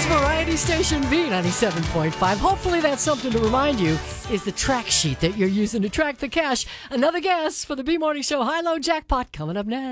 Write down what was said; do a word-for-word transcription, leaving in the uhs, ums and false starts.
is Variety Station B ninety-seven point five. Hopefully that's something to remind you is the track sheet that you're using to track the cash. Another guess for the B Morning Show High-Low Jackpot coming up next.